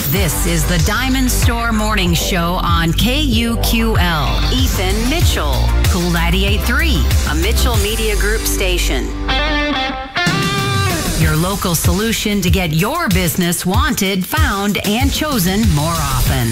This is the Diamond Store Morning Show on KUQL. Ethan Mitchell, Cool 98.3, a Mitchell Media Group station. Your local solution to get your business wanted, found, and chosen more often.